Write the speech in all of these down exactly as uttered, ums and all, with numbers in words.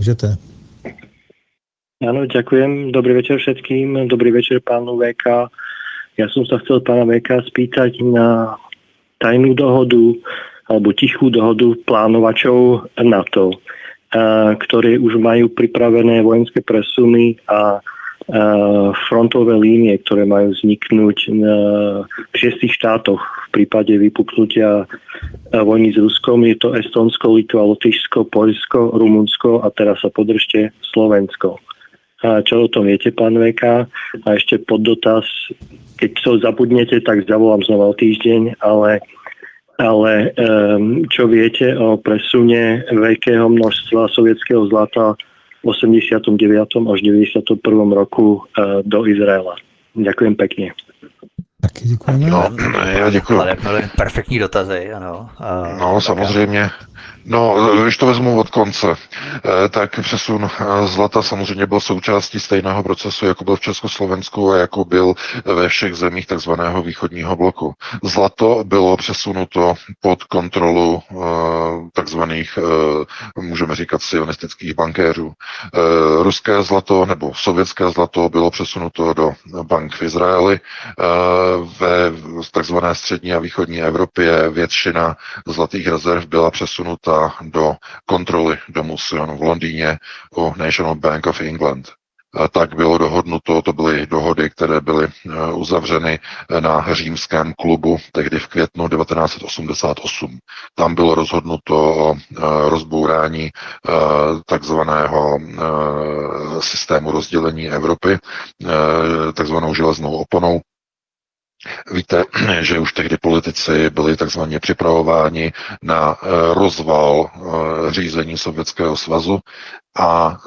Můžete. Áno, ďakujem. Dobrý večer všetkým. Dobrý večer pánu vé ká. Ja som sa chcel pána vé ká spýtať na tajnú dohodu alebo tichú dohodu plánovačov NATO, ktorí už majú pripravené vojenské presuny a frontové línie, ktoré majú vzniknúť v šiestich štátoch v prípade vypuknutia vojny s Ruskom. Je to Estónsko, Litva, Lotyšsko, Poľsko, Rumunsko a teraz sa podržte Slovensko. A čo o tom viete, pán vé ká? A ešte poddotaz, keď to zabudnete, tak zavolám znova o týždeň, ale, ale čo viete o presune veľkého množstva sovietského zlata v osemdesiatom deviatom až deväťdesiatom prvom roku do Izraela. Ďakujem pekne. Taky děkujeme. No, já děkuji. Perfektní dotazy, ano. No, samozřejmě. No, když to vezmu od konce, tak přesun zlata samozřejmě byl součástí stejného procesu, jako byl v Československu a jako byl ve všech zemích takzvaného východního bloku. Zlato bylo přesunuto pod kontrolu takzvaných, můžeme říkat, sionistických bankéřů. Ruské zlato nebo sovětské zlato bylo přesunuto do bank v Izraeli. Ve takzvané střední a východní Evropě většina zlatých rezerv byla přesunuta do kontroly domu Sionu v Londýně u National Bank of England. Tak bylo dohodnuto, to byly dohody, které byly uzavřeny na římském klubu tehdy v květnu devatenáct set osmdesát osm. Tam bylo rozhodnuto o rozbourání takzvaného systému rozdělení Evropy, takzvanou železnou oponou. Víte, že už tehdy politici byli takzvaně připravováni na rozval řízení Sovětského svazu a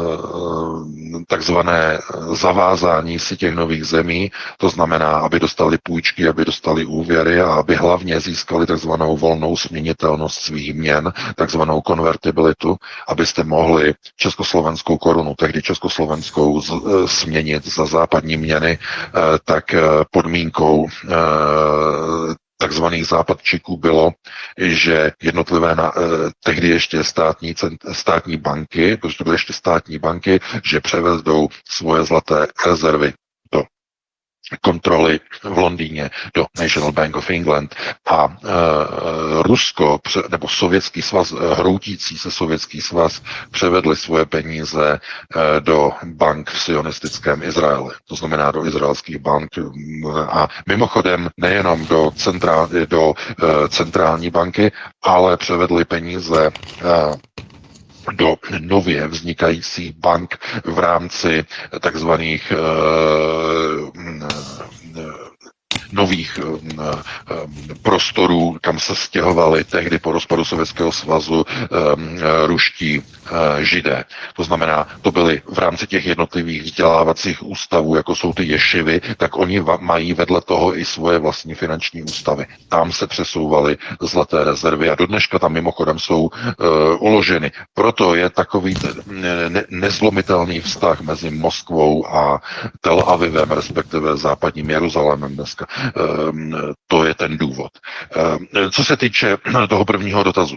takzvané zavázání si těch nových zemí, to znamená, aby dostali půjčky, aby dostali úvěry a aby hlavně získali takzvanou volnou směnitelnost svých měn, takzvanou konvertibilitu, abyste mohli československou korunu, tehdy československou, směnit za západní měny, tak podmínkou takzvaných západčiků bylo, že jednotlivé na, eh, tehdy ještě státní, státní banky, protože to byly ještě státní banky, že převedou svoje zlaté rezervy do kontroly v Londýně, do National Bank of England a e, Rusko, nebo Sovětský svaz, hroutící se Sovětský svaz, převedli svoje peníze e, do bank v sionistickém Izraeli, to znamená do izraelských bank a mimochodem nejenom do, centrál, do e, centrální banky, ale převedli peníze e, do nově vznikajících bank v rámci takzvaných uh, nových uh, prostorů, kam se stěhovali tehdy po rozpadu Sovětského svazu um, ruští uh, židé. To znamená, to byly v rámci těch jednotlivých vzdělávacích ústavů, jako jsou ty ješivy, tak oni va- mají vedle toho i svoje vlastní finanční ústavy. Tam se přesouvaly zlaté rezervy a do dneška tam mimochodem jsou uh, uloženy. Proto je takový ne- nezlomitelný vztah mezi Moskvou a Tel Avivem, respektive západním Jeruzalémem dneska. Um, to je ten důvod. Um, co se týče toho prvního dotazu,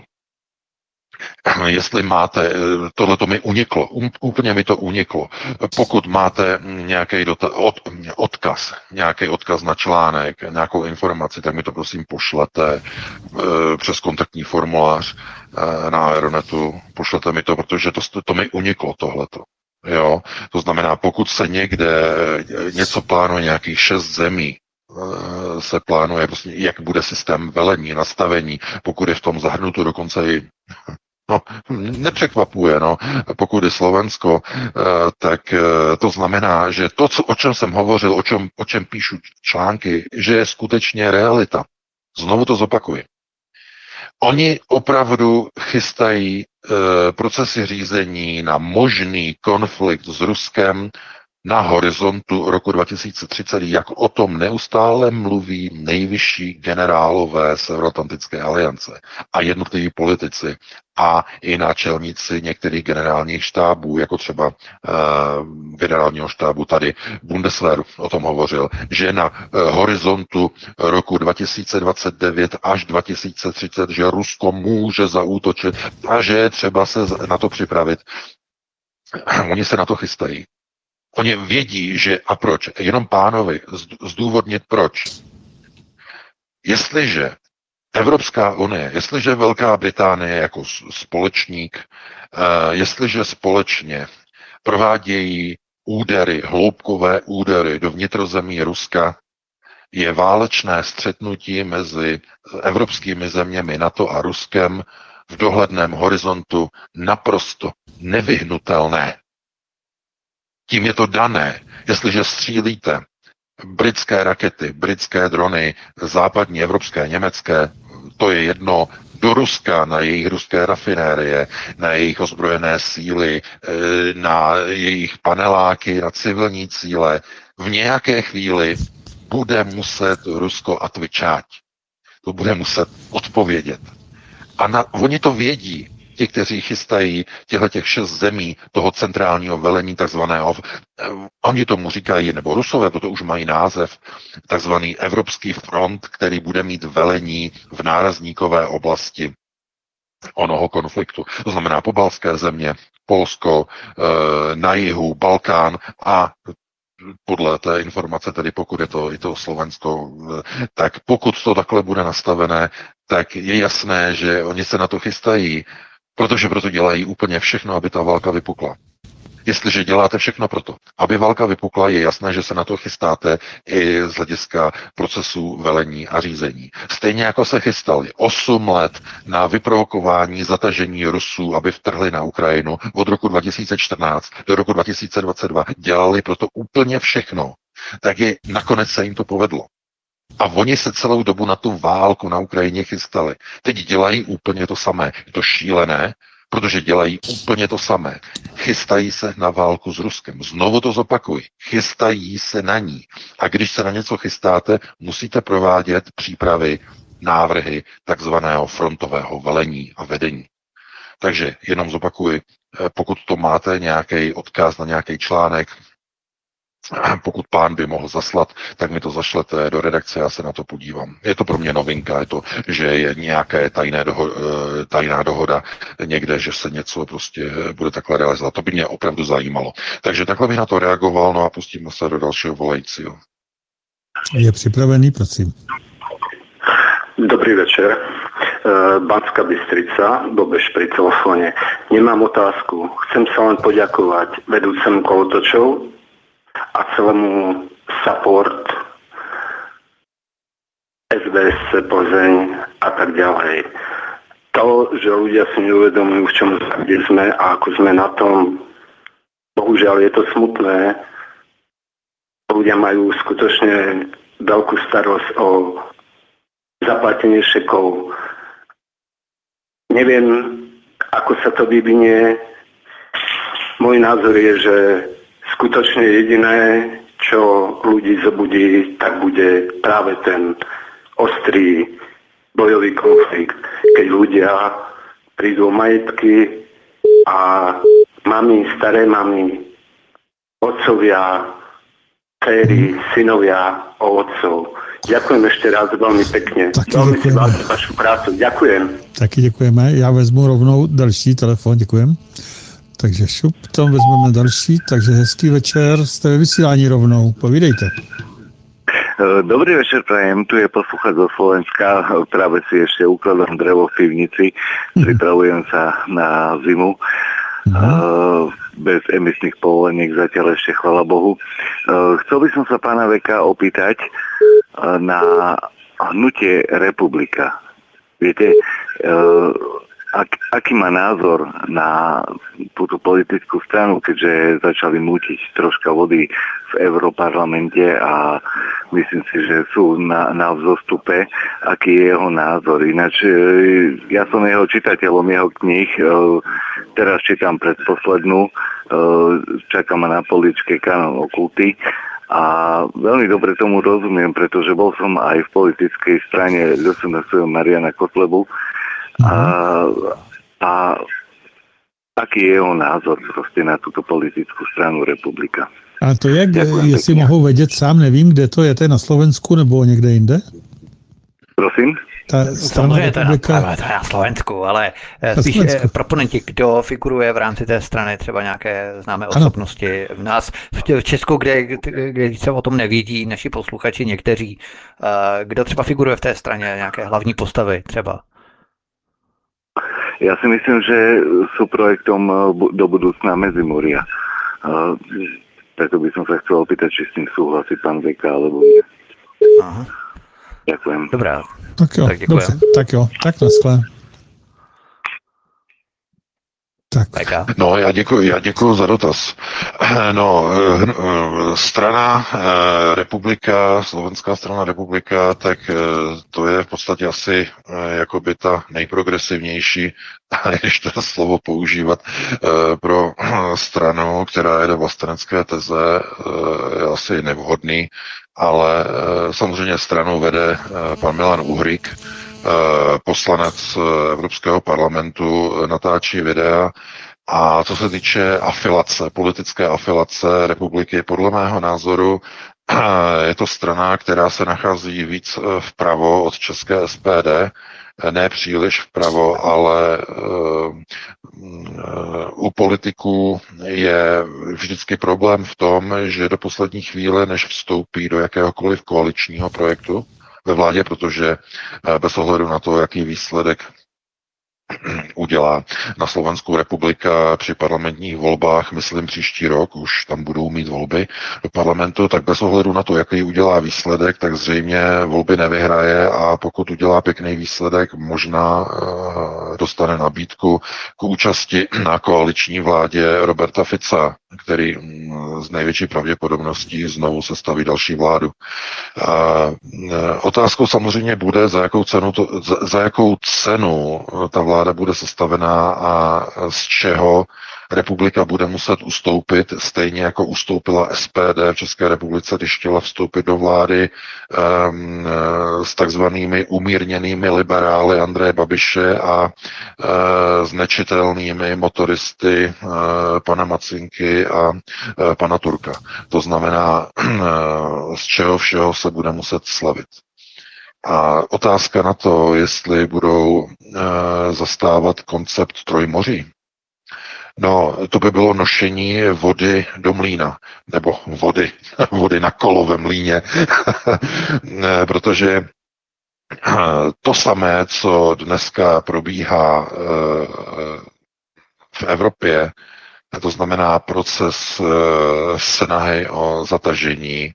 jestli máte, tohle to mi uniklo, úplně mi to uniklo. Pokud máte nějaký dota- od, odkaz, nějaký odkaz na článek, nějakou informaci, tak mi to prosím pošlete e, přes kontaktní formulář e, na Aeronetu, pošlete mi to, protože to, to mi uniklo tohleto. Jo? To znamená, pokud se někde něco plánuje, nějakých šest zemí, se plánuje, prostě, jak bude systém velení, nastavení, pokud je v tom zahrnuto dokonce i no, nepřekvapuje, no, pokud je Slovensko, tak to znamená, že to, co, o čem jsem hovořil, o čem, o čem píšu články, že je skutečně realita. Znovu to zopakuji. Oni opravdu chystají e, procesy řízení na možný konflikt s Ruskem na horizontu roku dva tisíce třicet, jak o tom neustále mluví nejvyšší generálové Severoatlantické aliance a jednotliví politici a i náčelníci některých generálních štábů, jako třeba uh, generálního štábu tady Bundeswehru o tom hovořil, že na uh, horizontu roku dva tisíce dvacet devět až dva tisíce třicet, že Rusko může zaútočit a že je třeba se na to připravit. Oni se na to chystají. Oni vědí, že a proč. Jenom pánovi zdůvodnit proč. Jestliže Evropská unie, jestliže Velká Británie jako společník, jestliže společně provádějí údery, hloubkové údery do vnitrozemí Ruska, je válečné střetnutí mezi evropskými zeměmi NATO a Ruskem v dohledném horizontu naprosto nevyhnutelné. Tím je to dané, jestliže střílíte britské rakety, britské drony, západní, evropské, německé, to je jedno, do Ruska, na jejich ruské rafinérie, na jejich ozbrojené síly, na jejich paneláky, na civilní cíle, v nějaké chvíli bude muset Rusko atvičát. To bude muset odpovědět. A na, oni to vědí, ti, kteří chystají těchto těch šest zemí toho centrálního velení, takzvaného, oni tomu říkají, nebo Rusové, toto už mají název, takzvaný Evropský front, který bude mít velení v nárazníkové oblasti onoho konfliktu. To znamená pobaltské země, Polsko, na jihu, Balkán a podle té informace, tedy pokud je to, je to Slovensko, tak pokud to takhle bude nastavené, tak je jasné, že oni se na to chystají, protože proto dělají úplně všechno, aby ta válka vypukla. Jestliže děláte všechno proto, aby válka vypukla, je jasné, že se na to chystáte i z hlediska procesu velení a řízení. Stejně jako se chystali osm let na vyprovokování zatažení Rusů, aby vtrhli na Ukrajinu od roku dva tisíce čtrnáct do roku dva tisíce dvacet dva. Dělali proto úplně všechno. Tak je, nakonec se jim to povedlo. A oni se celou dobu na tu válku na Ukrajině chystali. Teď dělají úplně to samé. Je to šílené, protože dělají úplně to samé. Chystají se na válku s Ruskem. Znovu to zopakuji. Chystají se na ní. A když se na něco chystáte, musíte provádět přípravy, návrhy takzvaného frontového velení a vedení. Takže jenom zopakuji, pokud to máte nějaký odkaz na nějaký článek, pokud pán by mohl zaslat, tak mi to zašlete do redakce, já se na to podívám. Je to pro mě novinka, je to, že je nějaké tajné doho- tajná dohoda někde, že se něco prostě bude takhle realizovat. To by mě opravdu zajímalo. Takže takhle bych na to reagoval, no a pustíme se do dalšího volajícího. Je připravený, prosím. Dobrý večer. Banská Bystrica, Bobeš pri telefóne. Nemám otázku. Chcem sa len poďakovať vedúcemu kolotočov a celému support es bé es Plzeň a tak ďalej. To, že ľudia si neuvedomujú, v čom kde sme a ako sme na tom, bohužiaľ je to smutné. Ľudia majú skutočne veľkú starosť o zaplatenie šekov. Neviem, ako sa to vyvinie. Môj názor je, že skutočne jediné, čo ľudí zobudí, tak bude práve ten ostrý bojový konflikt, keď ľudia prídu o majetky a mami, staré mami, otcovia, dcery, synovia o otcov. Ďakujem ešte raz veľmi pekne. Taky Veľmi si děkujeme. vážim vašu prácu. Ďakujem. Taky děkujeme. Já vezmu rovnou další telefon, děkujem. Takže šup, tam vezmeme další, takže hezký večer, jste ve vysílání rovnou, povídejte. Dobrý večer, prajem, tu je posluchač zo Slovenska, práve si ešte ukladám drevo v pivnici, pripravujem sa na zimu, uh, bez emisných povoleniek zatiaľ ešte, chvala Bohu. Uh, chcel by som sa pána Veka opýtať uh, na hnutie Republika. Viete, uh, ak, aký má názor na túto politickú stranu, keďže začali mútiť troška vody v Europarlamente a myslím si, že sú na, na vzostupe, aký je jeho názor. Ináč ja som jeho čitateľom jeho kníh, teraz čítam predposlednú, čakám ma na poličke Kanon okulty a veľmi dobre tomu rozumiem, pretože bol som aj v politickej strane es en es Mariana Kotlebu. A, a aký je jeho názor prostě na tuto politickou stranu Republika? A to jak, Děkujem jestli pěkně. mohu vědět sám, nevím, kde to je, to je na Slovensku nebo někde jinde? Prosím? ta strana Samozřejmě to je, na, republika... to je na Slovensku, ale Na spíš Slovensku. proponenti, kdo figuruje v rámci té strany, třeba nějaké známé Ano. osobnosti. V nás v Česku, kde, kde se o tom nevědí naši posluchači někteří, kdo třeba figuruje v té straně, nějaké hlavní postavy třeba. Ja si myslím, že sú projektom do budúcna Medzimoria. Preto by som sa chcel opýtať, či s tým súhlasí pán Veka, alebo nie. Aha. Ďakujem. Dobrá. Tak jo, Tak děkujem. dobře, tak jo, tak naschle. Tak. Veka. No, já děkuji, já děkuji za dotaz. No, strana republika, Slovenská strana republika, tak to je v podstatě asi jakoby ta nejprogresivnější, když to slovo používat, pro stranu, která jede vlastenecké teze, je asi nevhodný, ale samozřejmě stranu vede pan Milan Uhrik, poslanec Evropského parlamentu, natáčí videa. A co se týče afilace, politické afilace republiky, podle mého názoru je to strana, která se nachází víc vpravo od české S P D, ne příliš vpravo, ale uh, u politiků je vždycky problém v tom, že do poslední chvíle, než vstoupí do jakéhokoliv koaličního projektu ve vládě, protože bez ohledu na to, jaký výsledek udělá na Slovenskou republika při parlamentních volbách, myslím příští rok, už tam budou mít volby do parlamentu, tak bez ohledu na to, jaký udělá výsledek, tak zřejmě volby nevyhraje a pokud udělá pěkný výsledek, možná uh, dostane nabídku k účasti na koaliční vládě Roberta Fica, který um, z největší pravděpodobností znovu sestaví další vládu. Uh, otázkou samozřejmě bude, za jakou cenu, to, za, za jakou cenu ta vláda bude sestavená a z čeho republika bude muset ustoupit, stejně jako ustoupila S P D v České republice, když chtěla vstoupit do vlády um, s takzvanými umírněnými liberály Andreje Babiše a uh, s nečitelnými motoristy uh, pana Macinky a uh, pana Turka. To znamená, uh, z čeho všeho se bude muset slavit. A otázka na to, jestli budou e, zastávat koncept trojmoří. No, to by bylo nošení vody do mlýna, nebo vody, vody na kolo ve mlýně, protože to samé, co dneska probíhá e, v Evropě, to znamená proces e, snahy o zatažení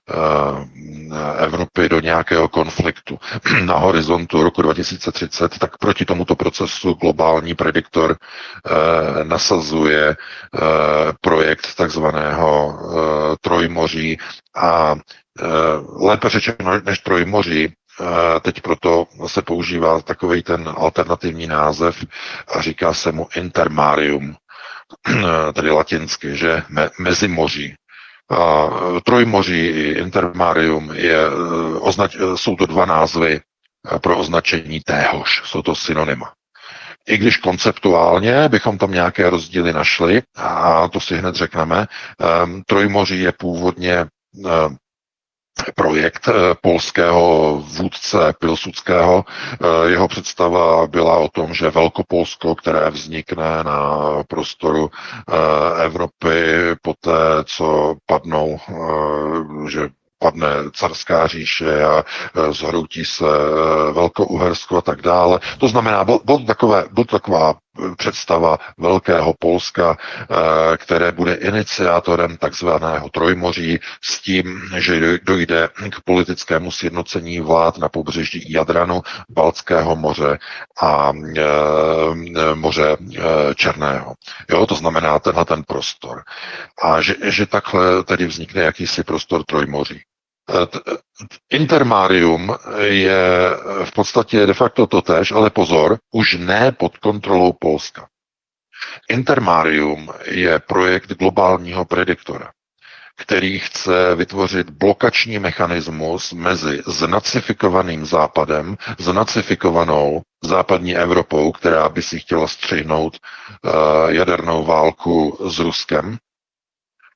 Evropy do nějakého konfliktu na horizontu roku dva tisíce třicet, tak proti tomuto procesu globální prediktor eh, nasazuje eh, projekt takzvaného eh, trojmoří a eh, lépe řečeno než trojmoří, eh, teď proto se používá takový ten alternativní název a říká se mu intermarium, tedy latinsky, že me, mezimoří. A trojmoří i intermarium je, označ, jsou to dva názvy pro označení téhož, jsou to synonyma. I když konceptuálně bychom tam nějaké rozdíly našli, a to si hned řekneme, trojmoří je původně projekt polského vůdce Pilsudského. Jeho představa byla o tom, že Velkopolsko, které vznikne na prostoru Evropy poté, co padnou, že padne carská říše a zhroutí se Velkouhersko a tak dále. To znamená, byl, byl, takové, byl taková představa Velkého Polska, které bude iniciátorem takzvaného trojmoří s tím, že dojde k politickému sjednocení vlád na pobřeží Jadranu, Baltského moře a moře Černého. Jo, to znamená tenhle ten prostor. A že, že takhle tedy vznikne jakýsi prostor trojmoří. Intermarium je v podstatě de facto totéž, ale pozor, už ne pod kontrolou Polska. Intermarium je projekt globálního prediktora, který chce vytvořit blokační mechanismus mezi znacifikovaným Západem, znacifikovanou západní Evropou, která by si chtěla střihnout uh, jadernou válku s Ruskem,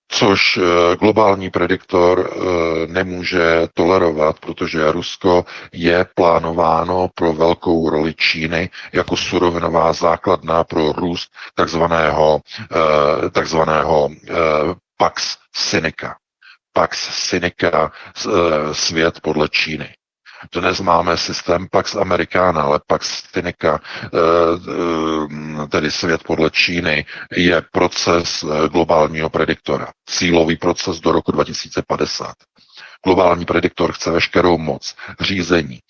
což globální prediktor nemůže tolerovat, protože Rusko je plánováno pro velkou roli Číny jako surovinová základna pro růst takzvaného, takzvaného Pax Sinica. Pax Sinica, svět podle Číny. Dnes máme systém Pax Americana, ale Pax Sinica, tedy svět podle Číny, je proces globálního prediktora. Cílový proces do roku dva tisíce padesát. Globální prediktor chce veškerou moc, řízení,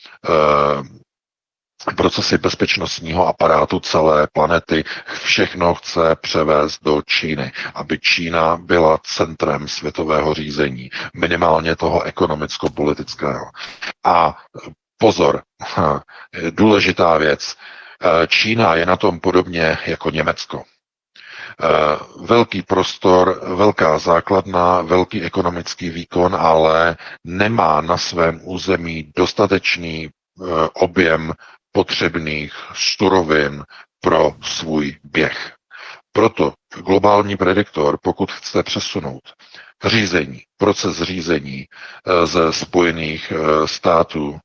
procesy bezpečnostního aparátu celé planety, všechno chce převést do Číny, aby Čína byla centrem světového řízení, minimálně toho ekonomicko-politického. A pozor, důležitá věc, Čína je na tom podobně jako Německo. Velký prostor, velká základna, velký ekonomický výkon, ale nemá na svém území dostatečný objem potřebných surovin pro svůj běh. Proto globální prediktor, pokud chce přesunout řízení, proces řízení ze Spojených států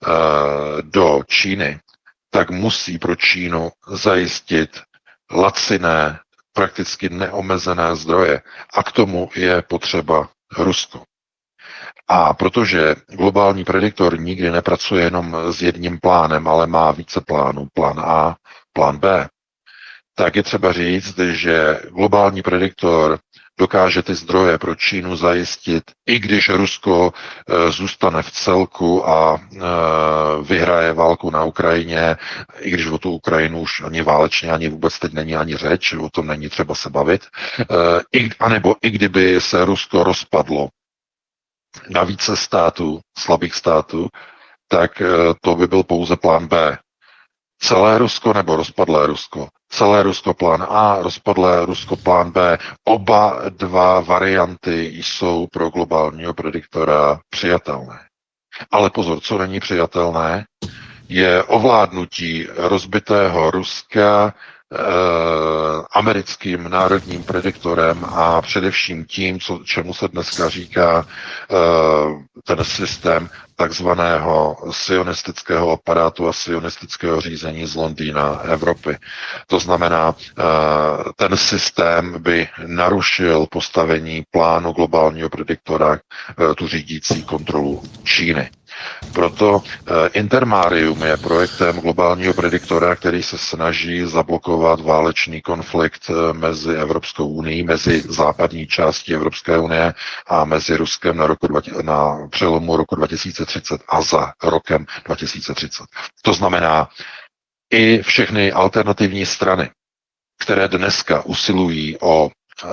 do Číny, tak musí pro Čínu zajistit laciné, prakticky neomezené zdroje. A k tomu je potřeba Rusko. A protože globální prediktor nikdy nepracuje jenom s jedním plánem, ale má více plánů, plán A, plán B, tak je třeba říct, že globální prediktor dokáže ty zdroje pro Čínu zajistit, i když Rusko e, zůstane v celku a e, vyhraje válku na Ukrajině, i když o tu Ukrajinu už ani válečně, ani vůbec teď není ani řeč, o tom není třeba se bavit, e, i, anebo i kdyby se Rusko rozpadlo na více států, slabých států, tak to by byl pouze plán B. Celé Rusko nebo rozpadlé Rusko? Celé Rusko plán A, rozpadlé Rusko plán B. Oba dva varianty jsou pro globálního prediktora přijatelné. Ale pozor, co není přijatelné, je ovládnutí rozbitého Ruska eh, americkým národním prediktorem a především tím, co, čemu se dneska říká eh, ten systém takzvaného sionistického aparátu a sionistického řízení z Londýna, Evropy. To znamená, eh, ten systém by narušil postavení plánu globálního prediktora, eh, tu řídící kontrolu Číny. Proto Intermarium je projektem globálního prediktora, který se snaží zablokovat válečný konflikt mezi Evropskou unií, mezi západní částí Evropské unie a mezi Ruskem na, roku, na přelomu roku dva tisíce třicet a za rokem dva tisíce třicet. To znamená, i všechny alternativní strany, které dneska usilují o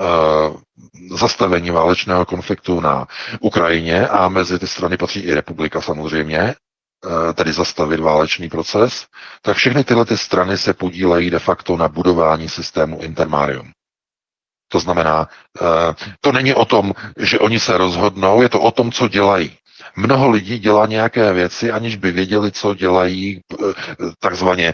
zastavení válečného konfliktu na Ukrajině a mezi ty strany patří i republika samozřejmě, tedy zastavit válečný proces, tak všechny tyhle ty strany se podílejí de facto na budování systému Intermarium. To znamená, to není o tom, že oni se rozhodnou, je to o tom, co dělají. Mnoho lidí dělá nějaké věci, aniž by věděli, co dělají takzvaně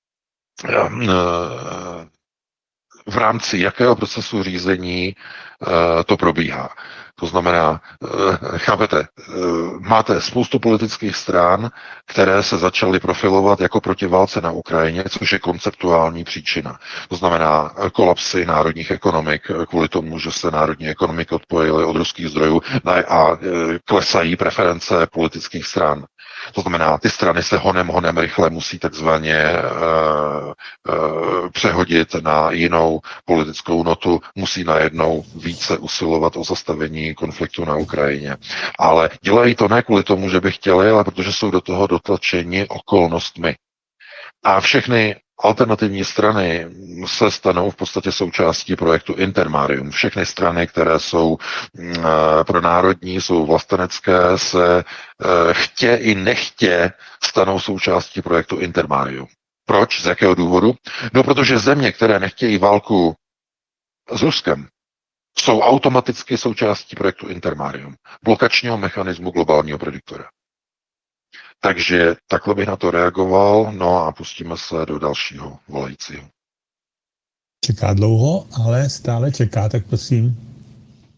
v rámci jakého procesu řízení to probíhá. To znamená, chápete, máte spoustu politických stran, které se začaly profilovat jako proti válce na Ukrajině, což je konceptuální příčina. To znamená kolapsy národních ekonomik kvůli tomu, že se národní ekonomiky odpojily od ruských zdrojů a klesají preference politických stran. To znamená, ty strany se honem, honem rychle musí takzvaně uh, uh, přehodit na jinou politickou notu, musí najednou více usilovat o zastavení konfliktu na Ukrajině. Ale dělají to ne kvůli tomu, že by chtěli, ale protože jsou do toho dotlačeni okolnostmi. A všechny alternativní strany se stanou v podstatě součástí projektu Intermarium. Všechny strany, které jsou e, pronárodní, jsou vlastenecké, se e, chtě i nechtě stanou součástí projektu Intermarium. Proč? Z jakého důvodu? No, protože země, které nechtějí válku s Ruskem, jsou automaticky součástí projektu Intermarium, blokačního mechanismu globálního prediktora. Takže takhle bych na to reagoval, no a pustíme se do dalšího volajícího. Čeká dlouho, ale stále čeká, tak prosím.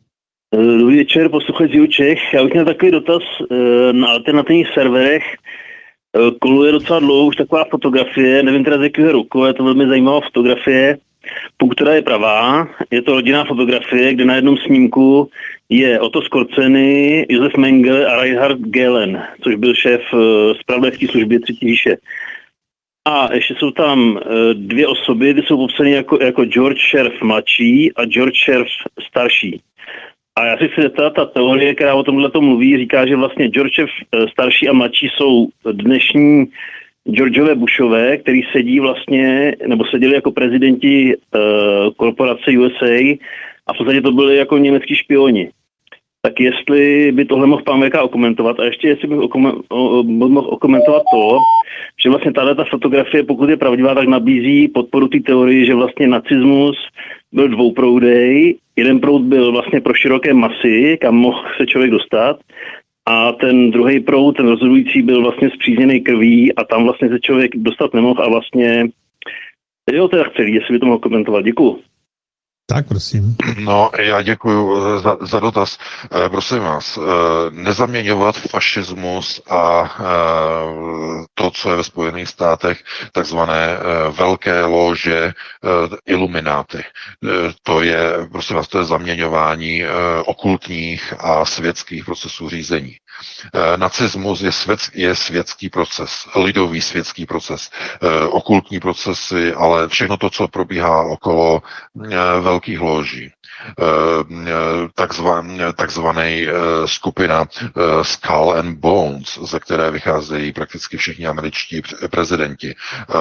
Dobrý večer, posluchač z Čech. Já bych měl takový dotaz. Na alternativních serverech koluje docela dlouho už taková fotografie, nevím teda z jakého roku, je to velmi zajímavá fotografie. Pokud teda je pravá, je to rodinná fotografie, kde na jednom snímku je Otto Skorceny, Josef Mengele a Reinhard Gehlen, což byl šéf zpravodajské služby Třetí říše. A ještě jsou tam dvě osoby, ty jsou popsané jako, jako George Sheriff mladší a George Sheriff starší. A já si chci zeptat, ta teorie, která o tomhle to mluví, říká, že vlastně George starší a mladší jsou dnešní Georgeové Bushové, který sedí vlastně, nebo seděli jako prezidenti uh, korporace U S A a v podstatě to byli jako německý špioni. Tak jestli by tohle mohl pan V K okomentovat a ještě jestli bych okomen- o, mohl okomentovat to, že vlastně tato fotografie, pokud je pravdivá, tak nabízí podporu té teorii, že vlastně nacismus byl dvouproudej. Jeden proud byl vlastně pro široké masy, kam mohl se člověk dostat, a ten druhý proud, ten rozhodující, byl vlastně spřízněný krví a tam vlastně se člověk dostat nemohl a vlastně jo, to je celý, jestli by to mohl komentovat. Děkuju. Tak, prosím. No, já děkuji za, za dotaz. E, prosím vás, e, nezaměňovat fašismus a e, to, co je ve Spojených státech, takzvané e, velké lože e, ilumináty. E, to je, prosím vás, to je zaměňování e, okultních a světských procesů řízení. E, nacismus je, svět, je světský proces, lidový světský proces, e, okultní procesy, ale všechno to, co probíhá okolo e, velkých loží. Takzvaný, takzvaný skupina Skull and Bones, ze které vycházejí prakticky všichni američtí prezidenti.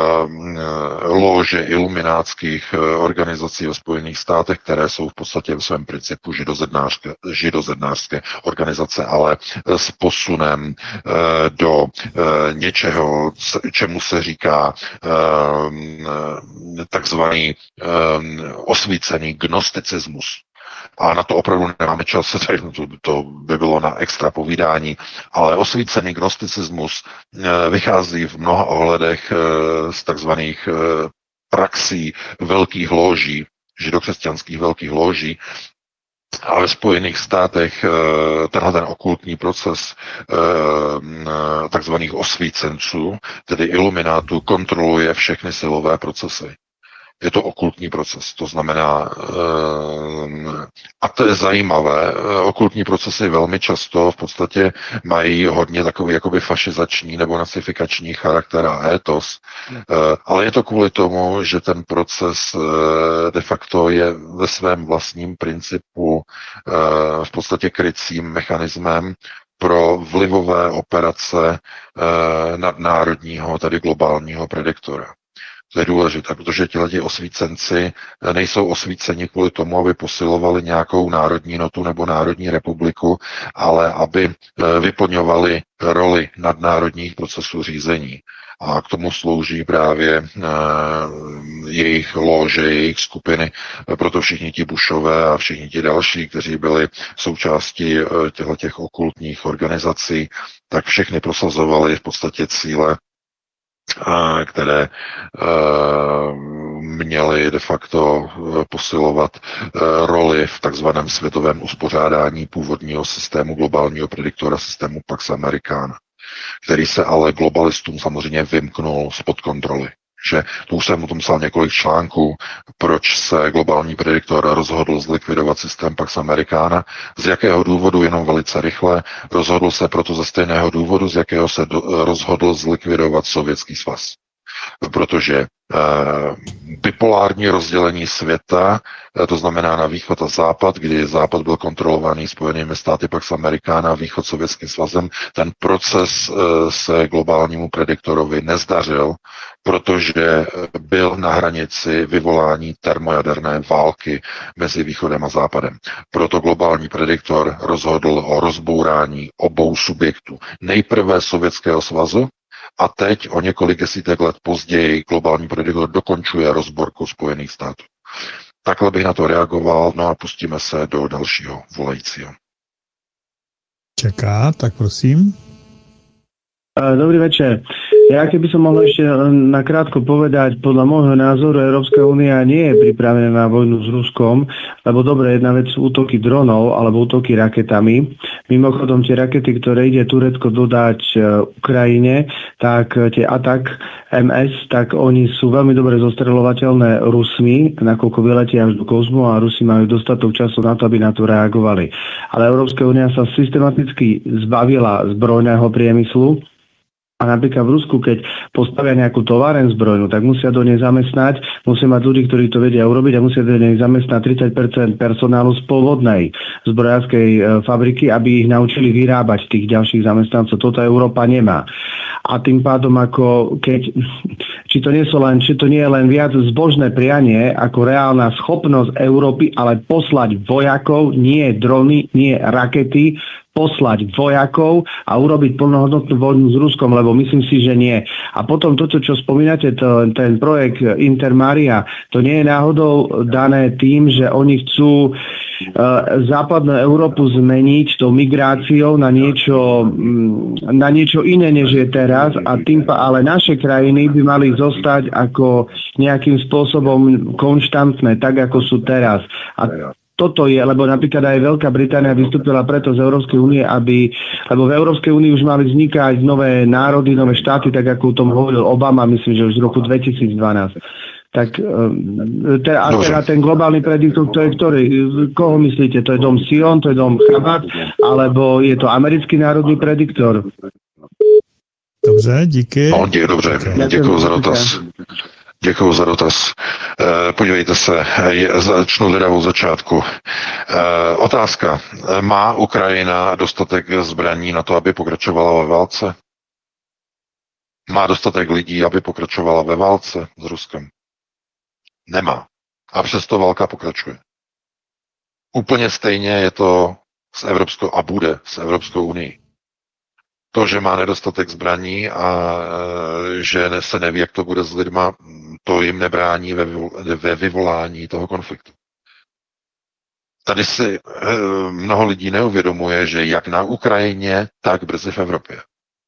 Lože iluminátských organizací ve Spojených státech, které jsou v podstatě v svém principu židozednářské, židozednářské organizace, ale s posunem do něčeho, čemu se říká takzvaný osvícený gnosticismus. A na to opravdu nemáme čas, to, to by bylo na extra povídání, ale osvícený gnosticismus vychází v mnoha ohledech z takzvaných praxí velkých loží, židokřesťanských velkých loží. A ve Spojených státech tenhle ten okultní proces takzvaných osvícenců, tedy iluminátů, kontroluje všechny silové procesy. Je to okultní proces, to znamená, a to je zajímavé, okultní procesy velmi často v podstatě mají hodně takový jakoby fašizační nebo nacifikační charakter a étos, ale je to kvůli tomu, že ten proces de facto je ve svém vlastním principu v podstatě krycím mechanismem pro vlivové operace nadnárodního, tedy globálního prediktora. To je důležité, protože tihleti osvícenci nejsou osvíceni kvůli tomu, aby posilovali nějakou národní notu nebo národní republiku, ale aby vyplňovali roli nadnárodních procesů řízení. A k tomu slouží právě uh, jejich lože, jejich skupiny, proto všichni ti Bushové a všichni ti další, kteří byli součástí uh, těchto okultních organizací, tak všechny prosazovali v podstatě cíle, které měly de facto posilovat roli v takzvaném světovém uspořádání původního systému globálního prediktora, systému Pax Americana, který se ale globalistům samozřejmě vymknul spod kontroly. Že to už jsem o tom psal několik článků, proč se globální prediktor rozhodl zlikvidovat systém Pax Americana, z jakého důvodu, jenom velice rychle, rozhodl se proto ze stejného důvodu, z jakého se do, rozhodl zlikvidovat Sovětský svaz. Protože eh, bipolární rozdělení světa, eh, to znamená na východ a západ, kdy západ byl kontrolovaný Spojenými státy Pax Americana, východ Sovětským svazem, ten proces eh, se globálnímu prediktorovi nezdařil, protože byl na hranici vyvolání termojaderné války mezi východem a západem. Proto globální prediktor rozhodl o rozbourání obou subjektů. Nejprve Sovětského svazu, a teď o několik desítek let později globální prediktor dokončuje rozborku Spojených států. Takhle bych na to reagoval, no a pustíme se do dalšího volajícího. Čeká, tak prosím. Dobrý večer. Ja keby som mohol ešte nakrátko povedať, podľa môjho názoru Európska únia nie je pripravená na vojnu s Ruskom, lebo dobre, jedna vec sú útoky dronov alebo útoky raketami. Mimochodom, tie rakety, ktoré ide Turecko dodať Ukrajine, tak tie Atak em es, tak oni sú veľmi dobre zostreľovateľné Rusmi, nakoľko vyletia až do kozmu a Rusi majú dostatok času na to, aby na to reagovali. Ale Európska únia sa systematicky zbavila zbrojného priemyslu. A napríklad v Rusku, keď postavia nejakú továren zbrojnú, tak musia do nej zamestnať, musia mať ľudí, ktorí to vedia urobiť a musia do nej zamestnať tridsať percent personálu z pôvodnej zbrojárskej e, fabriky, aby ich naučili vyrábať tých ďalších zamestnancov. Toto Európa nemá. A tým pádom, ako keď, či to nie, sú len, či to nie je len viac zbožné prianie, ako reálna schopnosť Európy, ale poslať vojakov, nie drony, nie rakety, poslať vojakov a urobiť plnohodnotnú vojnu s Ruskom, lebo myslím si, že nie. A potom toto, čo spomínate, to, ten projekt Intermaria, to nie je náhodou dané tým, že oni chcú uh, západnú Európu zmeniť tou migráciou na niečo, na niečo iné, než je teraz, a tým, ale naše krajiny by mali zostať ako nejakým spôsobom konštantné, tak ako sú teraz. A toto je, lebo napríklad aj Veľká Británia vystúpila preto z Európskej únie, aby, lebo v Európskej únii už mali vznikať nové národy, nové štáty, tak ako o tom hovoril Obama, myslím, že už z roku dvetisícdvanásť. Tak te, a teda ten globálny prediktor, to je ktorý? Koho myslíte? To je dom Sion, to je dom Chabad, alebo je to americký národný prediktor? Dobře, díky. No, dě, dobře, děkuji za dotaz. Děkuji za dotaz. E, podívejte se, je, začnu teda od začátku. E, otázka. Má Ukrajina dostatek zbraní na to, aby pokračovala ve válce? Má dostatek lidí, aby pokračovala ve válce s Ruskem? Nemá. A přesto válka pokračuje. Úplně stejně je to s Evropskou a bude s Evropskou unii. To, že má nedostatek zbraní a že se neví, jak to bude s lidma, to jim nebrání ve, ve vyvolání toho konfliktu. Tady si mnoho lidí neuvědomuje, že jak na Ukrajině, tak brzy v Evropě.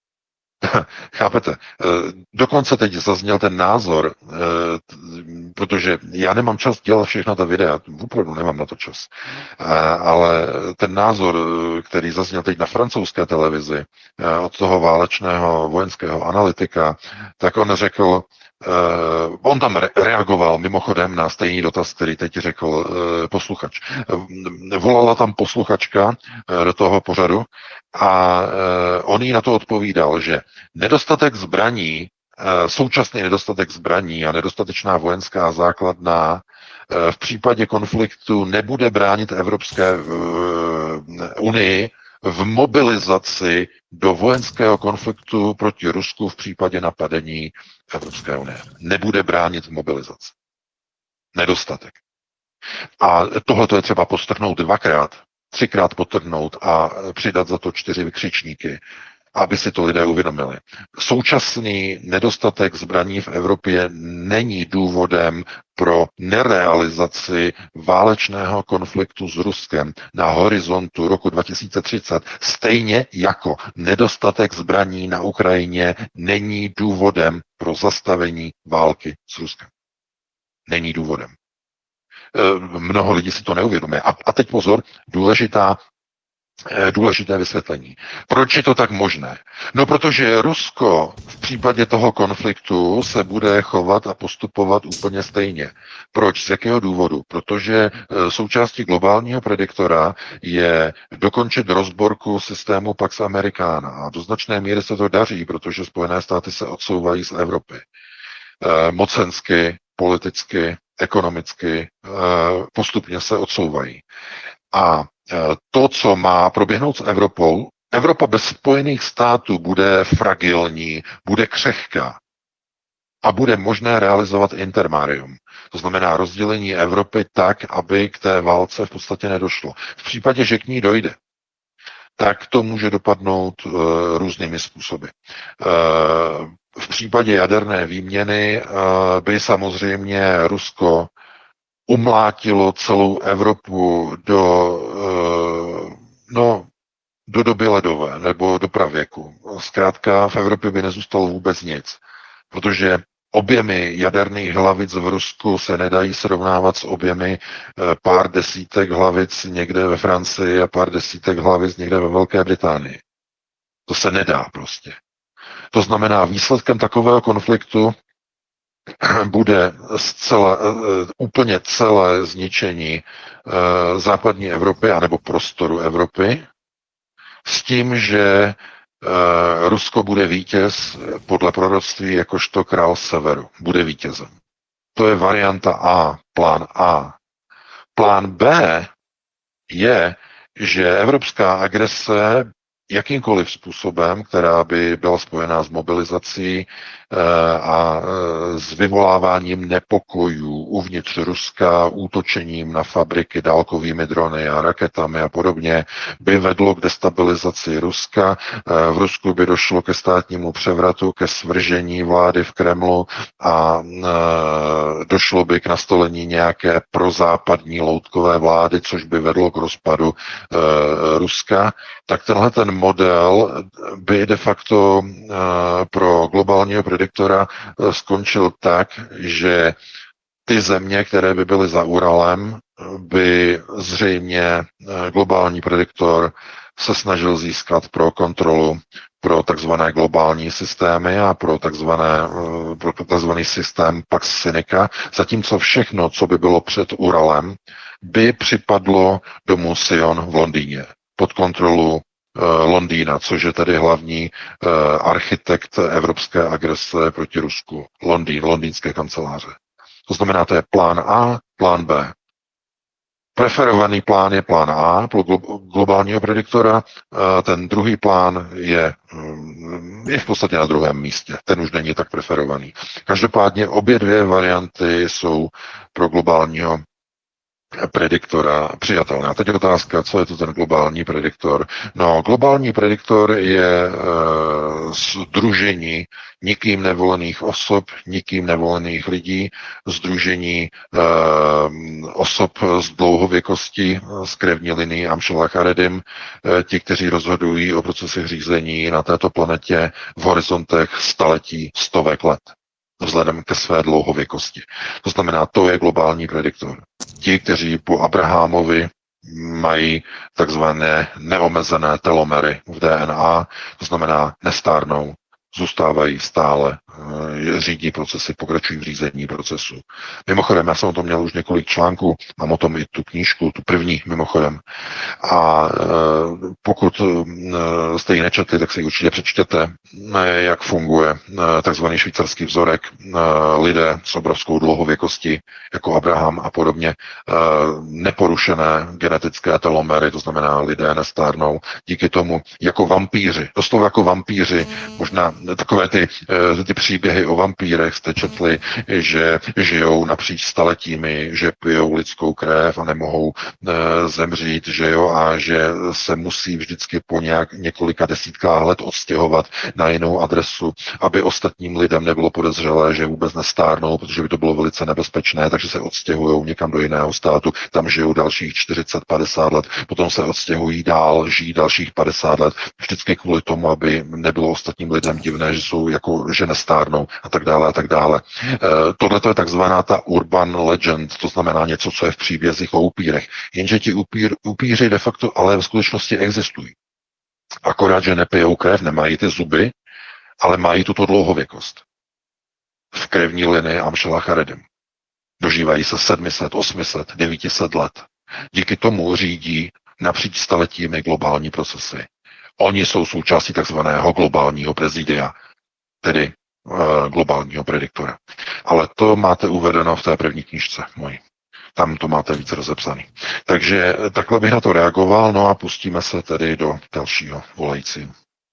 Chápete? Dokonce teď zazněl ten názor, protože já nemám čas dělat všechna ta videa, opravdu nemám na to čas, ale ten názor, který zazněl teď na francouzské televizi od toho válečného vojenského analytika, tak on řekl, Uh, on tam re- reagoval mimochodem na stejný dotaz, který teď řekl uh, posluchač. Uh, volala tam posluchačka uh, do toho pořadu a uh, on jí na to odpovídal, že nedostatek zbraní, uh, současný nedostatek zbraní a nedostatečná vojenská základna uh, v případě konfliktu nebude bránit Evropské uh, unii v mobilizaci do vojenského konfliktu proti Rusku v případě napadení Evropské unie. Nebude bránit v mobilizaci. Nedostatek. A tohle je třeba podtrhnout dvakrát, třikrát podtrhnout a přidat za to čtyři vykřičníky, aby si to lidé uvědomili. Současný nedostatek zbraní v Evropě není důvodem pro nerealizaci válečného konfliktu s Ruskem na horizontu roku dva tisíce třicet, stejně jako nedostatek zbraní na Ukrajině není důvodem pro zastavení války s Ruskem. Není důvodem. E, mnoho lidí si to neuvědomuje. A, a teď pozor, důležitá důležité vysvětlení. Proč je to tak možné? No, protože Rusko v případě toho konfliktu se bude chovat a postupovat úplně stejně. Proč? Z jakého důvodu? Protože součástí globálního prediktora je dokončit rozborku systému Pax Americana. A do značné míry se to daří, protože Spojené státy se odsouvají z Evropy. E, mocensky, politicky, ekonomicky e, postupně se odsouvají. A to, co má proběhnout s Evropou, Evropa bez Spojených států bude fragilní, bude křehká a bude možné realizovat intermarium. To znamená rozdělení Evropy tak, aby k té válce v podstatě nedošlo. V případě, že k ní dojde, tak to může dopadnout uh, různými způsoby. Uh, v případě jaderné výměny uh, by samozřejmě Rusko umlátilo celou Evropu do, no, do doby ledové nebo do pravěku. Zkrátka v Evropě by nezůstalo vůbec nic, protože objemy jaderných hlavic v Rusku se nedají srovnávat s objemy pár desítek hlavic někde ve Francii a pár desítek hlavic někde ve Velké Británii. To se nedá prostě. To znamená, výsledkem takového konfliktu bude zcela, úplně celé zničení západní Evropy anebo prostoru Evropy s tím, že Rusko bude vítěz podle proroctví jakožto král severu. Bude vítězem. To je varianta A, plán A. Plán B je, že evropská agrese jakýmkoliv způsobem, která by byla spojená s mobilizací a s vyvoláváním nepokojů uvnitř Ruska, útočením na fabriky dálkovými drony a raketami a podobně, by vedlo k destabilizaci Ruska. V Rusku by došlo ke státnímu převratu, ke svržení vlády v Kremlu a došlo by k nastolení nějaké prozápadní loutkové vlády, což by vedlo k rozpadu Ruska. Tak tenhle ten model by de facto pro globálního prediktora skončil tak, že ty země, které by byly za Uralem, by zřejmě globální prediktor se snažil získat pro kontrolu pro takzvané globální systémy a pro takzvané, pro takzvaný systém Pax Sinica, zatímco všechno, co by bylo před Uralem, by připadlo do Musion v Londýně pod kontrolu Londýna, což je tedy hlavní uh, architekt evropské agrese proti Rusku. Londýn, londýnské kanceláře. To znamená, to je plán A, plán B. Preferovaný plán je plán A pro globálního prediktora, uh, ten druhý plán je, um, je v podstatě na druhém místě. Ten už není tak preferovaný. Každopádně obě dvě varianty jsou pro globálního prediktora přijatelné. A teď je otázka, co je to ten globální prediktor. No, globální prediktor je e, sdružení nikým nevolených osob, nikým nevolených lidí, sdružení e, osob z dlouhověkosti, z krevní linii Amšela Charedim, e, ti, kteří rozhodují o procesech řízení na této planetě v horizontech staletí, stovek let, vzhledem ke své dlouhověkosti. To znamená, to je globální prediktor. Ti, kteří po Abrahamovi mají takzvané neomezené telomery v D N A, to znamená nestárnou, zůstávají stále, řídí procesy, pokračují v řízení procesu. Mimochodem, já jsem o tom měl už několik článků, mám o tom i tu knížku, tu první mimochodem. A pokud jste ji nečetli, tak si ji určitě přečtěte, jak funguje takzvaný švýcarský vzorek, lidé s obrovskou dlouhověkostí, jako Abraham a podobně, neporušené genetické telomery, to znamená lidé nestárnou, díky tomu jako vampíři, doslova jako vampíři, možná takové ty, ty příběhy o vampírech jste četli, že žijou napříč staletími, že pijou lidskou krev a nemohou e, zemřít, že jo, a že se musí vždycky po nějak, několika desítkách let odstěhovat na jinou adresu, aby ostatním lidem nebylo podezřelé, že vůbec nestárnou, protože by to bylo velice nebezpečné, takže se odstěhují někam do jiného státu, tam žijou dalších čtyřicet padesát let, potom se odstěhují dál, žijí dalších padesát let, vždycky kvůli tomu, aby nebylo ostatním lidem divné, že jsou jako, že nestárnou a tak dále a tak dále. E, tohle je takzvaná ta urban legend, to znamená něco, co je v příbězích o upírech. Jenže ti upír, upíři de facto ale v skutečnosti existují. Akorát, že nepijou krev, nemají ty zuby, ale mají tuto dlouhověkost. V krevní linii Amšela Charedim. Dožívají se sedm set, osm set, devět set let. Díky tomu řídí napříč staletími globální procesy. Oni jsou součástí takzvaného globálního prezidia, tedy e, globálního prediktora. Ale to máte uvedeno v té první knížce mojí. Tam to máte víc rozepsaný. Takže takhle bych na to reagoval, no a pustíme se tedy do dalšího volajícího.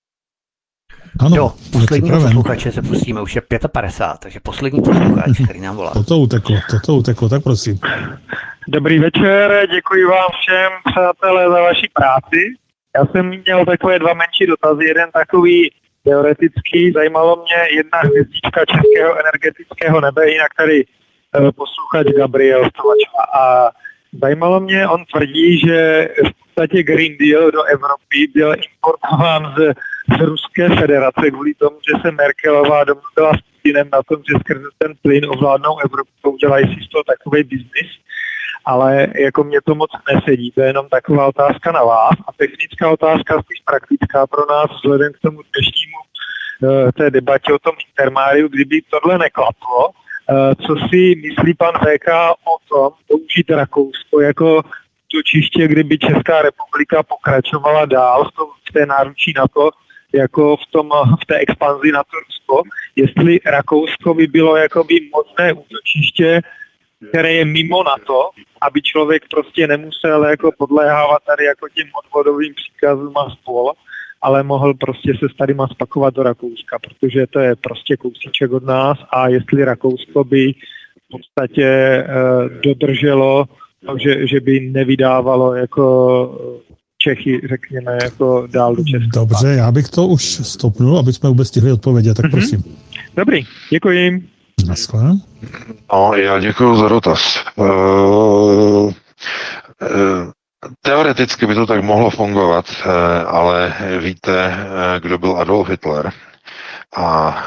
Ano, do posledního posluchače se pustíme, už je padesát pět, takže poslední posluchač, který nám volá. Toto uteklo, toto uteklo, tak prosím. Dobrý večer, děkuji vám všem, přátelé, za vaši práci. Já jsem měl takové dva menší dotazy, jeden takový teoretický, zajímalo mě jedna hvězdička českého energetického nebe, jinak tady posluchač Gabriel Stovača. A zajímalo mě, on tvrdí, že podstatě Green Deal do Evropy byl importován z, z Ruské federace kvůli tomu, že se Merkelová domluvila s Putinem na tom, že skrze ten plyn ovládnou Evropu, udělají si z toho takový biznis. Ale jako mě to moc nesedí, to je jenom taková otázka na vás a technická otázka spíš praktická pro nás vzhledem k tomu dnešnímu uh, té debatě o tom intermáriu, kdyby tohle neklaplo. Uh, co si myslí pan V K o tom použít Rakousko jako útočiště, kdyby Česká republika pokračovala dál v, tom, v té náručí NATO, jako v, tom, v té expanzi na to Rusko, jestli Rakousko by bylo jakoby možné útočiště, které je mimo NATO, aby člověk prostě nemusel jako podléhávat tady jako těm odvodovým příkazům a spol, ale mohl prostě se s tadyma spakovat do Rakouska, protože to je prostě kousíček od nás a jestli Rakousko by v podstatě e, dodrželo, že, že by nevydávalo jako Čechy, řekněme, jako dál do Česka. Dobře, já bych to už stopnul, aby jsme vůbec stihli odpovědět, tak prosím. Mm-hmm. Dobrý, děkuji. Naschle. No, já děkuji za dotaz. Uh, uh, teoreticky by to tak mohlo fungovat, uh, ale víte, uh, kdo byl Adolf Hitler? A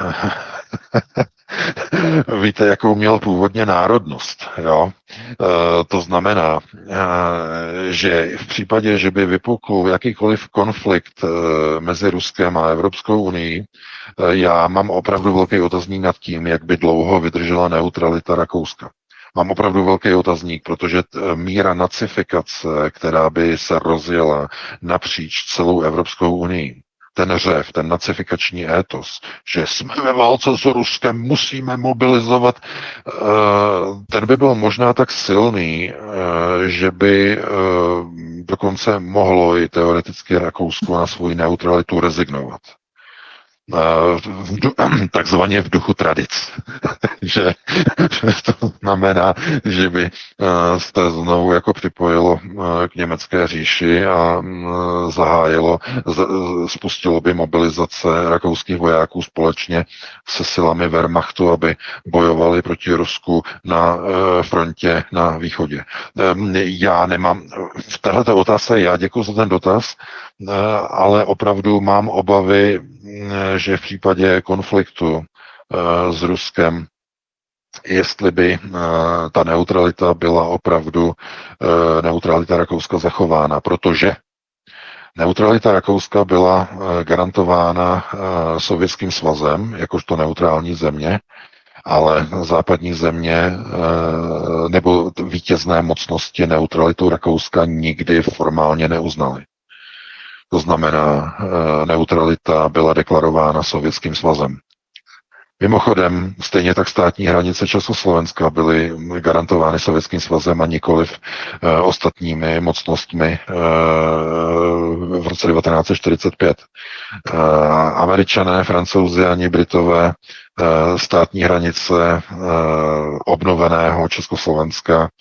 víte, jakou měl původně národnost, jo? E, to znamená, e, že v případě, že by vypukl jakýkoliv konflikt e, mezi Ruskem a Evropskou unii, e, já mám opravdu velký otazník nad tím, jak by dlouho vydržela neutralita Rakouska. Mám opravdu velký otazník, protože míra nacifikace, která by se rozjela napříč celou Evropskou unii, ten řev, ten nacifikační étos, že jsme ve válce s Ruskem, musíme mobilizovat, ten by byl možná tak silný, že by dokonce mohlo i teoreticky Rakousko na svou neutralitu rezignovat. Takzvaně v duchu tradic. že, že to znamená, že by se znovu jako připojilo k německé říši a zahájilo, spustilo by mobilizace rakouských vojáků společně se silami Wehrmachtu, aby bojovali proti Rusku na frontě na východě. Já nemám, v této otázce já děkuji za ten dotaz, ale opravdu mám obavy, že v případě konfliktu s Ruskem, jestli by ta neutralita byla opravdu neutralita Rakouska zachována, protože neutralita Rakouska byla garantována Sovětským svazem, jakožto neutrální země, ale západní země nebo vítězné mocnosti neutralitu Rakouska nikdy formálně neuznaly. To znamená, neutralita byla deklarována Sovětským svazem. Mimochodem, stejně tak státní hranice Československa byly garantovány Sovětským svazem a nikoliv e, ostatními mocnostmi e, v roce devatenáct set čtyřicet pět. E, Američané, Francouzi ani Britové e, státní hranice e, obnoveného Československa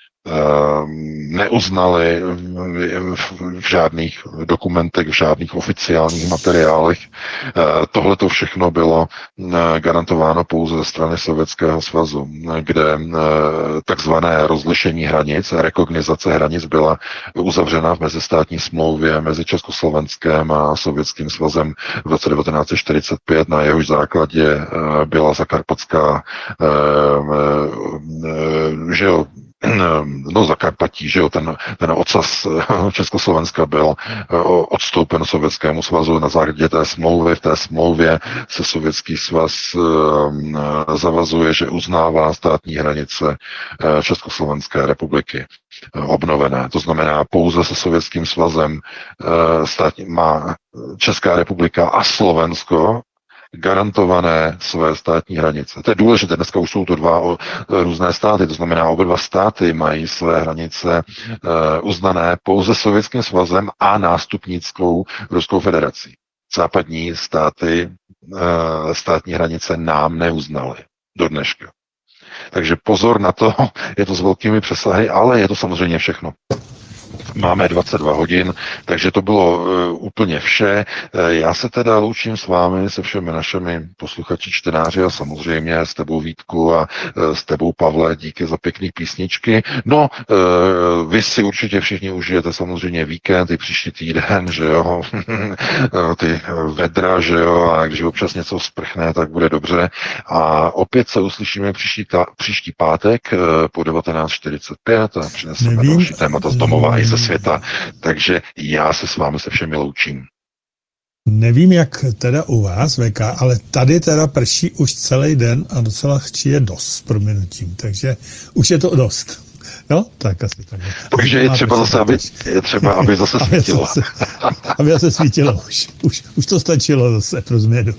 neuznali v žádných dokumentech, v žádných oficiálních materiálech. Tohle to všechno bylo garantováno pouze ze strany Sovětského svazu, kde takzvané rozlišení hranic, rekognizace hranic byla uzavřena v mezistátní smlouvě mezi Československem a Sovětským svazem v roce devatenáct set čtyřicet pět, na jehož základě byla zakarpatská, že jo, no Zakarpatí, že jo, ten, ten ocas Československa byl odstoupen Sovětskému svazu na základě té smlouvy. V té smlouvě se Sovětský svaz zavazuje, že uznává státní hranice Československé republiky obnovené. To znamená, pouze se Sovětským svazem státní, má Česká republika a Slovensko garantované své státní hranice. To je důležité, dneska už jsou to dva o, různé státy, to znamená, oba dva státy mají své hranice e, uznané pouze Sovětským svazem a nástupnickou Ruskou federací. Západní státy e, státní hranice nám neuznaly do dneška. Takže pozor na to, je to s velkými přesahy, ale je to samozřejmě všechno Máme dvacet dva hodin, takže to bylo uh, úplně vše. Uh, já se teda loučím s vámi, se všemi našimi posluchači, čtenáři a samozřejmě s tebou Vítku a uh, s tebou Pavle, díky za pěkný písničky. No, uh, vy si určitě všichni užijete samozřejmě víkend i příští týden, že jo, ty vedra, že jo, a když občas něco sprchne, tak bude dobře. A opět se uslyšíme příští, ta, příští pátek uh, po devatenáct čtyřicet pět a přineseme Nevím. další témata z domova i ze světa. Takže já se s vámi se všemi loučím. Nevím, jak teda u vás, V K, ale tady teda prší už celý den a docela je dost s prominutím, takže už je to dost. Jo, tak asi tak. Takže je třeba zase, aby, je třeba, aby zase svítilo. Aby zase, aby zase svítilo už. Už, už to stačilo zase pro změnu.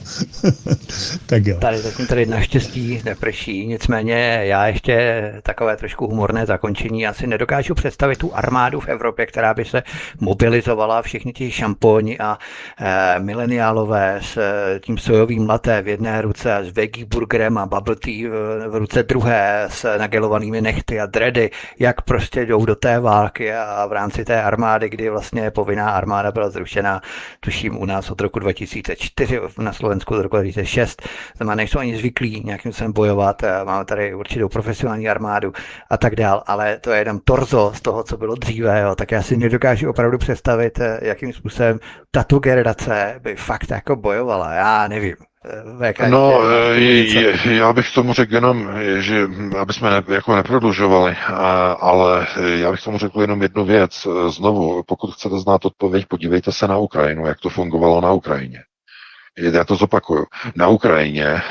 Tak jo. Tady zatím tady naštěstí neprší, nicméně já ještě takové trošku humorné zakončení asi nedokážu představit tu armádu v Evropě, která by se mobilizovala, všichni ti šamponi a e, mileniálové s e, tím sojovým laté v jedné ruce a s veggie burgerem a bubble tea v, v ruce druhé s nagelovanými nechty a dready, jak prostě jdou do té války a v rámci té armády, kdy vlastně povinná armáda byla zrušena, tuším u nás od roku dva tisíce čtyři, na Slovensku od roku dva tisíce šest, znamená, nejsou ani zvyklí nějakým způsobem bojovat, máme tady určitou profesionální armádu a tak dál, ale to je jenom torzo z toho, co bylo dříve, jo. Tak já si nedokážu opravdu představit, jakým způsobem tato generace by fakt jako bojovala, já nevím. V K, no, je, já bych tomu řekl jenom, že aby jsme ne, jako neprodlužovali, a, ale já bych tomu řekl jenom jednu věc. Znovu, pokud chcete znát odpověď, podívejte se na Ukrajinu, jak to fungovalo na Ukrajině. Já to zopakuju. Na Ukrajině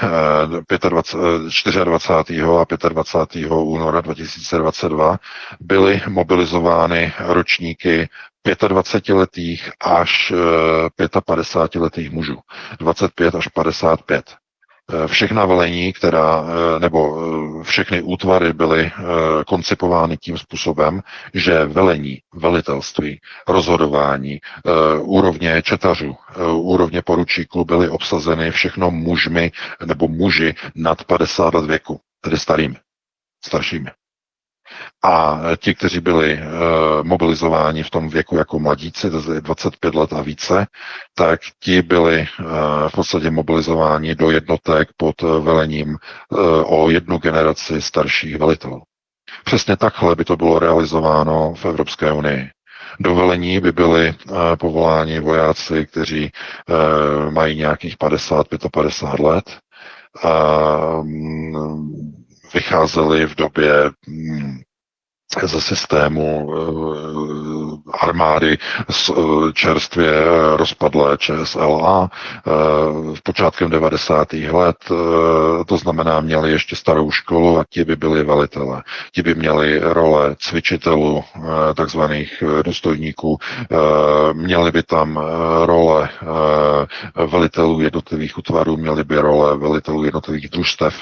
dvacátého čtvrtého a dvacátého pátého února dva tisíce dvacet dva byly mobilizovány ročníky dvacetiletých až padesátipětiletých mužů. dvacet pět až padesát pět. Všechna velení, která, nebo všechny útvary byly koncipovány tím způsobem, že velení, velitelství, rozhodování, úrovně četařů, úrovně poručíků byly obsazeny všechno mužmi nebo muži nad padesát let věku, tedy starými, staršími. A ti, kteří byli e, mobilizováni v tom věku jako mladíci, dvacet pět let a více, tak ti byli e, v podstatě mobilizováni do jednotek pod velením e, o jednu generaci starších velitelů. Přesně takhle by to bylo realizováno v Evropské unii. Do velení by byli e, povoláni vojáci, kteří e, mají nějakých padesát, padesát pět let. A, vycházeli v době ze systému armády čerstvě rozpadlé Č S L A v počátkem devadesátých let, to znamená, měli ještě starou školu a ti by byli velitelé. Ti by měli role cvičitelů, takzvaných důstojníků, měli by tam role velitelů jednotlivých útvarů, měli by role velitelů jednotlivých družstev,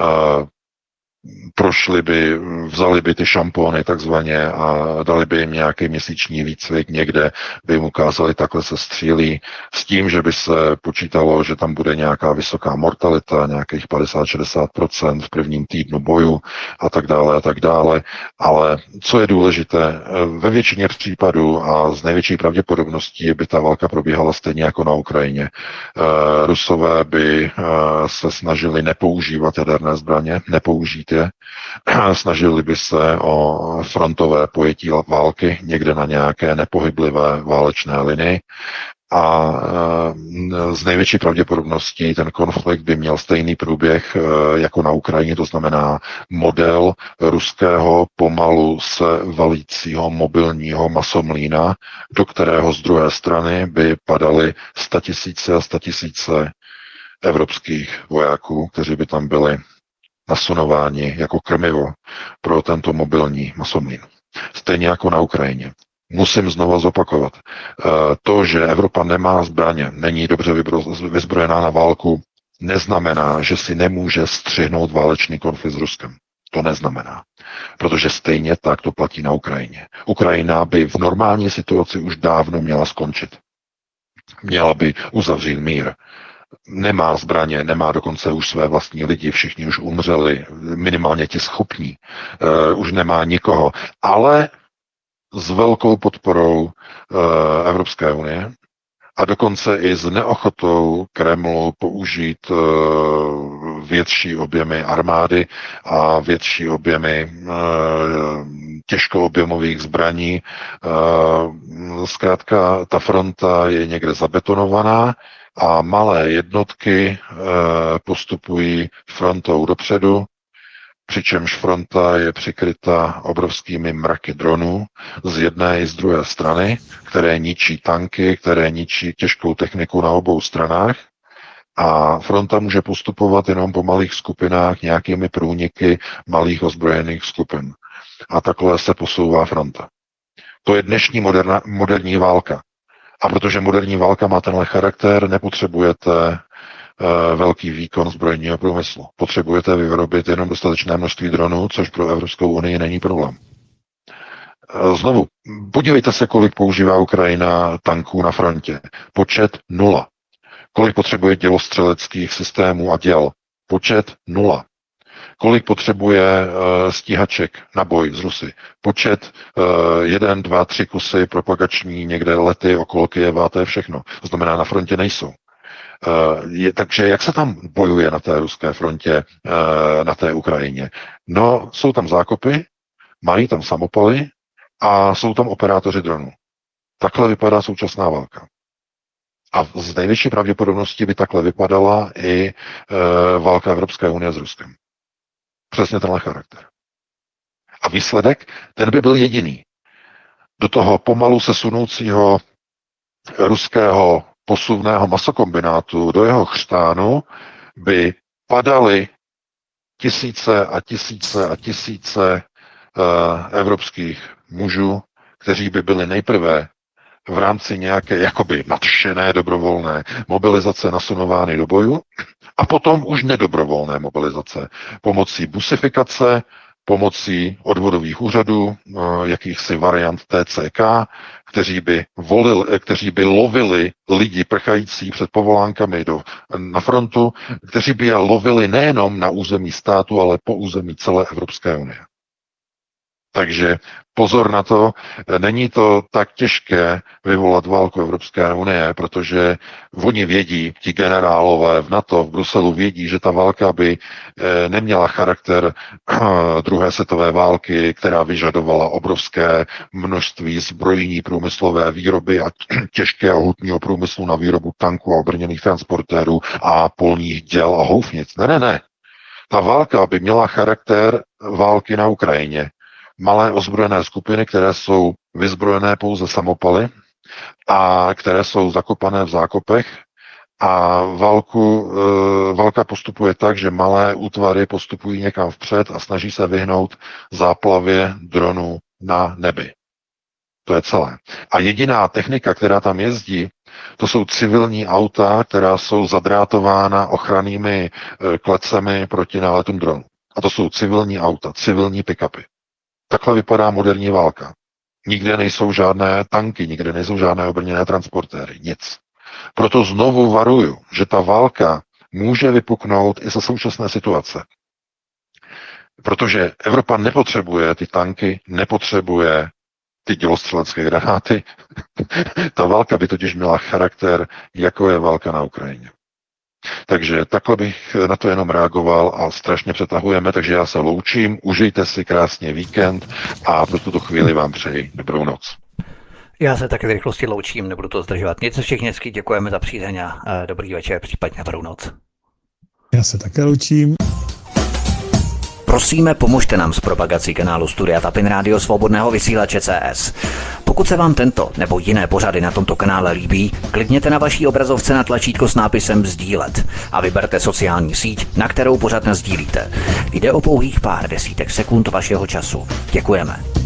prošli by, vzali by ty šampony takzvaně a dali by jim nějaký měsíční výcvik někde, by jim ukázali, takhle se střílí, s tím, že by se počítalo, že tam bude nějaká vysoká mortalita, nějakých padesát až šedesát procent v prvním týdnu boju a tak dále a tak dále. Ale co je důležité, ve většině případů a z největší pravděpodobností by ta válka probíhala stejně jako na Ukrajině. Rusové by se snažili nepoužívat jaderné zbraně, nepoužít je. Snažili by se o frontové pojetí války někde na nějaké nepohyblivé válečné linii a z největší pravděpodobností ten konflikt by měl stejný průběh jako na Ukrajině, to znamená model ruského pomalu se valícího mobilního masomlína, do kterého z druhé strany by padaly statisíce a statisíce evropských vojáků, kteří by tam byli nasunováni jako krmivo pro tento mobilní masomlín. Stejně jako na Ukrajině. Musím znova zopakovat. To, že Evropa nemá zbraně, není dobře vyzbrojená na válku, neznamená, že si nemůže střihnout válečný konflikt s Ruskem. To neznamená. Protože stejně tak to platí na Ukrajině. Ukrajina by v normální situaci už dávno měla skončit. Měla by uzavřít mír. Nemá zbraně, nemá dokonce už své vlastní lidi, všichni už umřeli, minimálně ti schopní, uh, už nemá nikoho, ale s velkou podporou e, Evropské unie a dokonce i s neochotou Kremlu použít e, větší objemy armády a větší objemy e, těžkoobjemových zbraní. E, zkrátka ta fronta je někde zabetonovaná a malé jednotky e, postupují frontou dopředu, přičemž fronta je přikryta obrovskými mraky dronů z jedné i z druhé strany, které ničí tanky, které ničí těžkou techniku na obou stranách. A fronta může postupovat jenom po malých skupinách, nějakými průniky malých ozbrojených skupin. A takhle se posouvá fronta. To je dnešní moderna, moderní válka. A protože moderní válka má tenhle charakter, nepotřebujete uh, velký výkon zbrojního průmyslu. Potřebujete vyrobit jenom dostatečné množství dronů, což pro Evropskou unii není problém. Uh, znovu, podívejte se, kolik používá Ukrajina tanků na frontě. Počet nula. Kolik potřebuje dělostřeleckých systémů a děl? Počet nula. Kolik potřebuje uh, stíhaček na boj z Rusy? Počet uh, jeden, dva, tři kusy propagační, někde lety okolo Kyjeva, to je všechno. To znamená, na frontě nejsou. Uh, je, takže jak se tam bojuje na té ruské frontě, uh, na té Ukrajině? No, jsou tam zákopy, mají tam samopaly a jsou tam operátoři dronů. Takhle vypadá současná válka. A z největší pravděpodobností by takhle vypadala i e, válka Evropské unie s Ruskem. Přesně tenhle charakter. A výsledek, ten by byl jediný. Do toho pomalu se sunoucího ruského posuvného masokombinátu, do jeho chřtánu, by padaly tisíce a tisíce a tisíce e, evropských mužů, kteří by byli nejprve v rámci nějaké jakoby nadšené dobrovolné mobilizace nasunovány do boju a potom už nedobrovolné mobilizace pomocí busifikace, pomocí odvodových úřadů, jakýchsi variant T C K, kteří by, volili, kteří by lovili lidi prchající před povolánkami do, na frontu, kteří by je lovili nejenom na území státu, ale po území celé Evropské unie. Takže pozor na to, není to tak těžké vyvolat válku Evropské unie, protože oni vědí, ti generálové v NATO, v Bruselu vědí, že ta válka by neměla charakter druhé světové války, která vyžadovala obrovské množství zbrojní průmyslové výroby a těžkého hutního průmyslu na výrobu tanků a obrněných transportérů a polních děl a houfnic. Ne, ne, ne. Ta válka by měla charakter války na Ukrajině. Malé ozbrojené skupiny, které jsou vyzbrojené pouze samopaly a které jsou zakopané v zákopech a válku, e, válka postupuje tak, že malé útvary postupují někam vpřed a snaží se vyhnout záplavě dronů na nebi. To je celé. A jediná technika, která tam jezdí, to jsou civilní auta, která jsou zadrátována ochrannými e, klecemi proti náletům dronů. A to jsou civilní auta, civilní pick-upy. Takhle vypadá moderní válka. Nikde nejsou žádné tanky, nikde nejsou žádné obrněné transportéry, nic. Proto znovu varuju, že ta válka může vypuknout i za současné situace. Protože Evropa nepotřebuje ty tanky, nepotřebuje ty dělostřelecké granáty. Ta válka by totiž měla charakter, jako je válka na Ukrajině. Takže takhle bych na to jenom reagoval a strašně přetahujeme, takže já se loučím, užijte si krásně víkend a pro tuto chvíli vám přeji dobrou noc. Já se taky v rychlosti loučím, nebudu to zdržovat. Mějte se všichni hezky, děkujeme za přízeň a dobrý večer, případně dobrou noc. Já se také loučím. Prosíme, pomožte nám s propagací kanálu Studia Tapin Rádio Svobodného vysílače C S. Pokud se vám tento nebo jiné pořady na tomto kanále líbí, klikněte na vaší obrazovce na tlačítko s nápisem sdílet a vyberte sociální síť, na kterou pořad nasdílíte. Jde o pouhých pár desítek sekund vašeho času. Děkujeme.